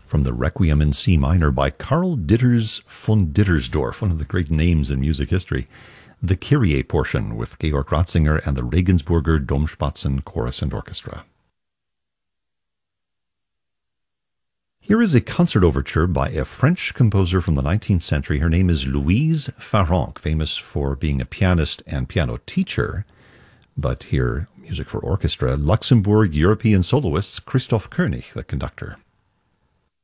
from the Requiem in C minor by Karl Ditters von Dittersdorf, one of the great names in music history. The Kyrie portion with Georg Ratzinger and the Regensburger Domspatzen Chorus and Orchestra. Here is a concert overture by a French composer from the 19th century. Her name is Louise Farrenc, famous for being a pianist and piano teacher. But here, music for orchestra, Luxembourg European soloists, Christoph Koenig, the conductor.